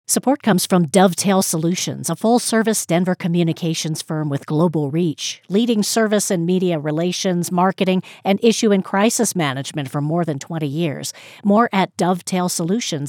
Support comes from Dovetail Solutions, a full-service Denver communications firm with global reach, leading service and media relations, marketing, and issue and crisis management for more than 20 years. More at dovetailsolutions.com.